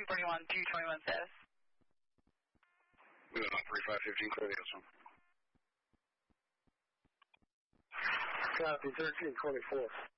1341, 221 status. Good on 3515, clear the S1. Copy, 1324.